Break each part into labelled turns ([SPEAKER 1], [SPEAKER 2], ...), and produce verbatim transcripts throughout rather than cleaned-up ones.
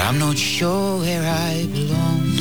[SPEAKER 1] I'm not sure where I belong.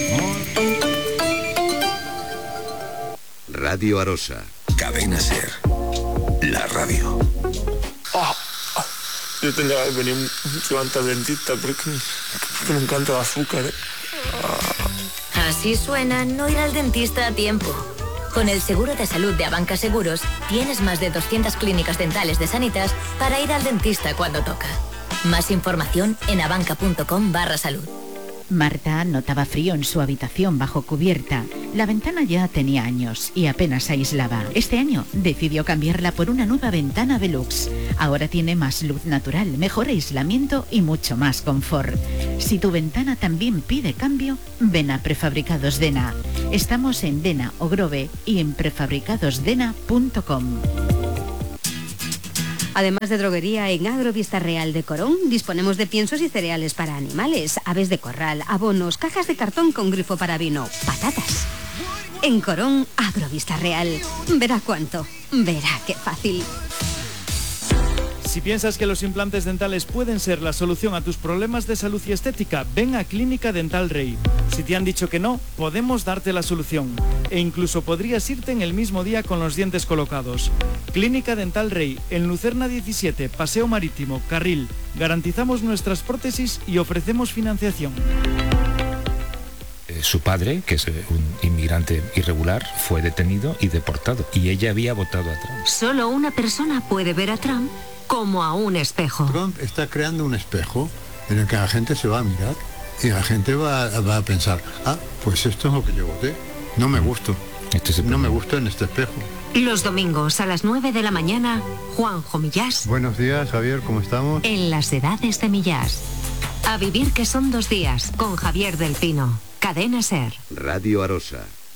[SPEAKER 2] Radio Arosa.
[SPEAKER 3] Cadena Ser. La radio.
[SPEAKER 4] Oh, oh. Yo tendría que venir mucho antes al dentista porque, porque me encanta el azúcar, ¿eh?
[SPEAKER 5] Oh. Así suena no ir al dentista a tiempo. Con el seguro de salud de Abanca Seguros, tienes más de doscientas clínicas dentales de Sanitas para ir al dentista cuando toca. Más información en abanca.com barra salud.
[SPEAKER 6] Marta notaba frío en su habitación bajo cubierta. La ventana ya tenía años y apenas aislaba. Este año decidió cambiarla por una nueva ventana Velux. Ahora tiene más luz natural, mejor aislamiento y mucho más confort. Si tu ventana también pide cambio, ven a Prefabricados Dena. Estamos en Dena o Grove y en prefabricados dena punto com.
[SPEAKER 7] Además de droguería, en Agrovista Real de Corón disponemos de piensos y cereales para animales, aves de corral, abonos, cajas de cartón con grifo para vino, patatas. En Corón, Agrovista Real. Verá cuánto, verá qué fácil.
[SPEAKER 8] Si piensas que los implantes dentales pueden ser la solución a tus problemas de salud y estética, ven a Clínica Dental Rey. Si te han dicho que no, podemos darte la solución. E incluso podrías irte en el mismo día con los dientes colocados. Clínica Dental Rey, en Lucerna diecisiete, Paseo Marítimo, Carril. Garantizamos nuestras prótesis y ofrecemos financiación.
[SPEAKER 9] Eh, su padre, que es un inmigrante irregular, fue detenido y deportado. Y ella había votado a Trump.
[SPEAKER 10] Solo una persona puede ver a Trump como a un espejo.
[SPEAKER 11] Trump está creando un espejo en el que la gente se va a mirar y la gente va, va a pensar, ah, pues esto es lo que yo voté. No me gusto.
[SPEAKER 9] Este es el
[SPEAKER 11] no me gusto en este espejo.
[SPEAKER 10] Los domingos a las nueve de la mañana, Juanjo Millás.
[SPEAKER 11] Buenos días, Javier, ¿cómo estamos?
[SPEAKER 10] En las edades de Millás. A vivir que son dos días, con Javier del Pino. Cadena Ser.
[SPEAKER 2] Radio Arosa.